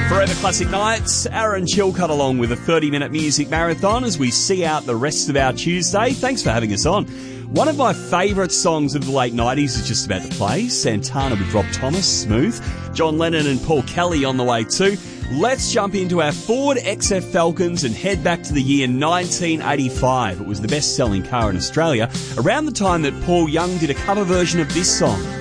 Forever Classic Nights, Aaron Chilcutt along with a 30-minute music marathon as we see out the rest of our Tuesday. Thanks for having us on. One of my favourite songs of the late 90s is just about to play. Santana with Rob Thomas, Smooth. John Lennon and Paul Kelly on the way too. Let's jump into our Ford XF Falcons and head back to the year 1985. It was the best-selling car in Australia around the time that Paul Young did a cover version of this song.